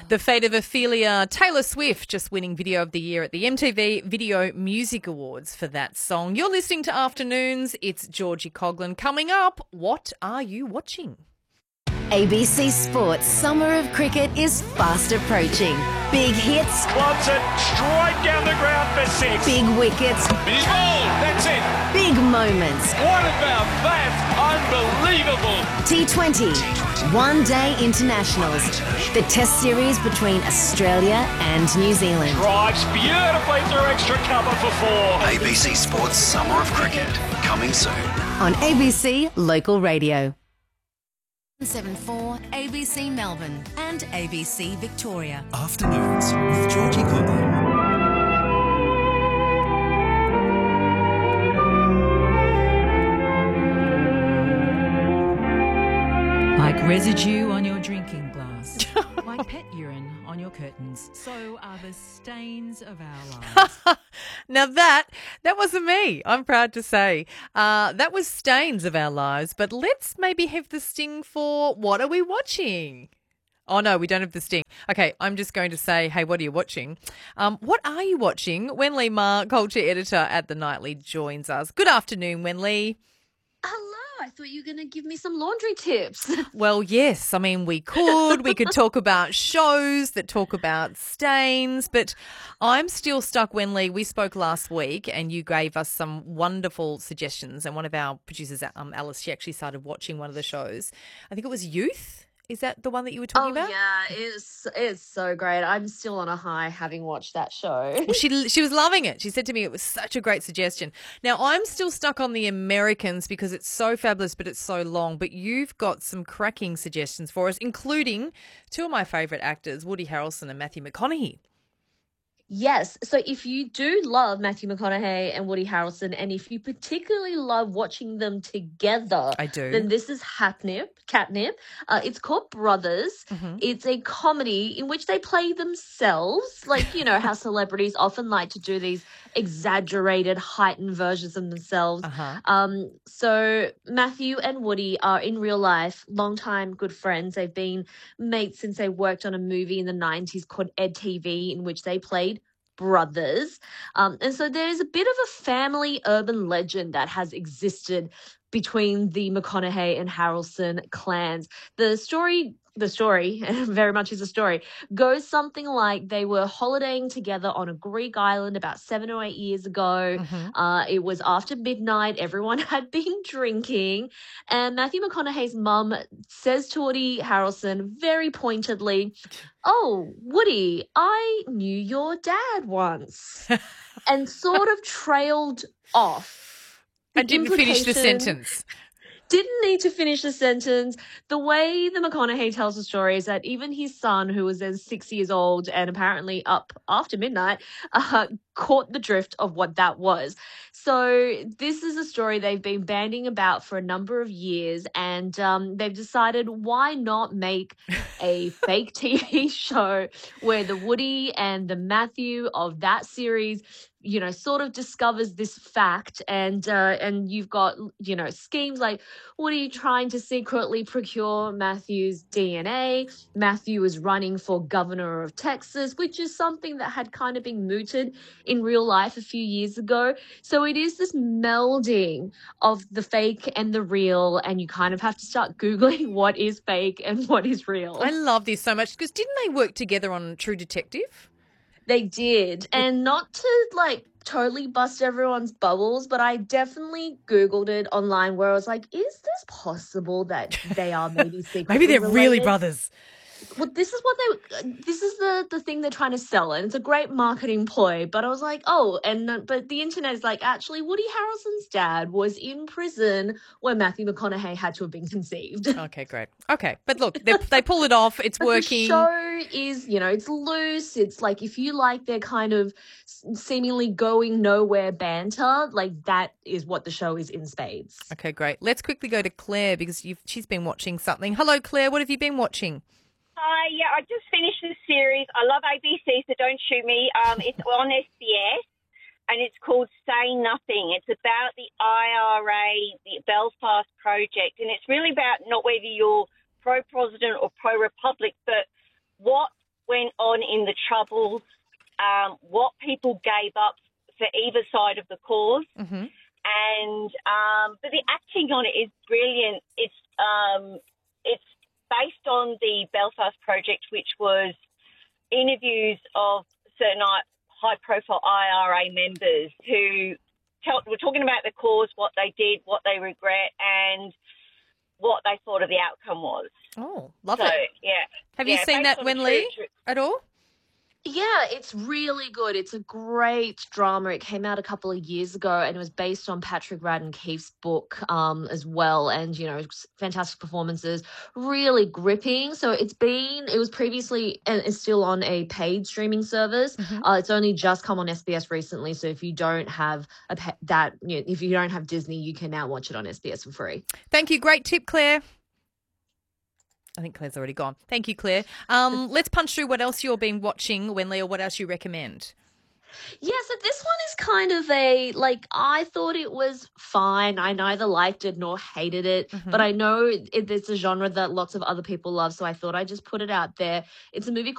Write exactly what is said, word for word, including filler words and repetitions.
The fate of Ophelia, Taylor Swift just winning Video of the Year at the M T V Video Music Awards for that song. You're listening to Afternoons. It's Georgie Coughlin. Coming up, what are you watching? A B C Sports Summer of Cricket is fast approaching. Big hits. Clubs it straight down the ground for six. Big wickets. He's bowled. That's it. Big moments. What about that? Unbelievable. T twenty. One Day Internationals. The Test series between Australia and New Zealand. Drives beautifully through extra cover for four. A B C Sports Summer of Cricket, coming soon. On A B C Local Radio. seven four A B C Melbourne and A B C Victoria. Afternoons with Georgie Coughlin. Like residue on your drinking glass, like pet urine on your curtains, so are the stains of our lives. Now that, that wasn't me, I'm proud to say. Uh, that was Stains of Our Lives, but let's maybe have the sting for what are we watching? Oh, no, we don't have the sting. Okay, I'm just going to say, hey, what are you watching? Um, what are you watching? Wenlee Ma, culture editor at The Nightly, joins us. Good afternoon, Wenlee. Hello. I thought you were going to give me some laundry tips. Well, yes. I mean, we could. We could talk about shows that talk about stains, but I'm still stuck, Wenlee. We spoke last week and you gave us some wonderful suggestions, and one of our producers, um, Alice, she actually started watching one of the shows. I think it was Youth. Is that the one that you were talking oh, about? yeah, it's it's so great. I'm still on a high having watched that show. Well, she she was loving it. She said to me it was such a great suggestion. Now, I'm still stuck on The Americans because it's so fabulous, but it's so long. But you've got some cracking suggestions for us, including two of my favourite actors, Woody Harrelson and Matthew McConaughey. Yes. So if you do love Matthew McConaughey and Woody Harrelson, and if you particularly love watching them together, I do. then this is Catnip. Catnip. Uh, it's called Brothers. Mm-hmm. It's a comedy in which they play themselves, like, you know, how celebrities often like to do these exaggerated, heightened versions of themselves. Uh-huh. Um, so Matthew and Woody are in real life longtime good friends. They've been mates since they worked on a movie in the nineties called Ed T V, in which they played brothers. Um, and so there's a bit of a family urban legend that has existed between the McConaughey and Harrelson clans. The story, the story, very much is a story, goes something like they were holidaying together on a Greek island about seven or eight years ago. Mm-hmm. Uh, it was after midnight. Everyone had been drinking. And Matthew McConaughey's mum says to Woody Harrelson very pointedly, "Oh, Woody, I knew your dad once," and sort of trailed off. I didn't finish the implication- sentence. Didn't need to finish the sentence. The way the McConaughey tells the story is that even his son, who was then six years old and apparently up after midnight, uh, caught the drift of what that was. So this is a story they've been banding about for a number of years, and um, they've decided why not make a fake T V show where the Woody and the Matthew of that series, you know, sort of discovers this fact, and uh, and you've got, you know, schemes like Woody trying to secretly procure Matthew's D N A. Matthew is running for governor of Texas, which is something that had kind of been mooted in real life a few years ago. So it is this melding of the fake and the real, and you kind of have to start Googling what is fake and what is real. I love this so much because didn't they work together on True Detective? They did. And not to like totally bust everyone's bubbles, but I definitely Googled it online where I was like, is this possible that they are maybe secretly Maybe they're really related? brothers. Well, this is what they, this is the, the thing they're trying to sell, and it's a great marketing ploy. But I was like, oh, and uh, but the internet is like, actually, Woody Harrelson's dad was in prison where Matthew McConaughey had to have been conceived. Okay, great. Okay, but look, they they pull it off. It's But working. The show is, you know, it's loose. It's like if you like their kind of seemingly going nowhere banter, like that is what the show is in spades. Okay, great. Let's quickly go to Claire because you've, she's been watching something. Hello, Claire. What have you been watching? Hi, yeah, I just finished the series. I love A B C, so don't shoot me. Um, it's on S B S, and it's called Say Nothing. It's about the I R A, the Belfast Project, and it's really about not whether you're pro-president or pro-republic, but what went on in the Troubles, um, what people gave up for either side of the cause. Mm-hmm. And um, but the acting on it is brilliant. It's um, it's based on the Belfast Project, which was interviews of certain high-profile I R A members who tell, were talking about the cause, what they did, what they regret, and what they thought of the outcome was. Oh, love so, it. yeah. Have yeah, you seen based that, on Wen true- Lee, true- at all? Yeah, it's really good. It's a great drama. It came out a couple of years ago and it was based on Patrick Radden Keefe's book um, as well. And, you know, fantastic performances, really gripping. So it's been, it was previously and it's still on a paid streaming service. Mm-hmm. Uh, it's only just come on S B S recently. So if you don't have a pa- that, you know, if you don't have Disney, you can now watch it on S B S for free. Thank you. Great tip, Claire. I think Claire's already gone. Thank you, Claire. Um, let's punch through what else you've been watching, Wenley, or what else you recommend. Yeah, so this one is kind of a, like, I thought it was fine. I neither liked it nor hated it, Mm-hmm. but I know it, it's a genre that lots of other people love, so I thought I'd just put it out there. It's a movie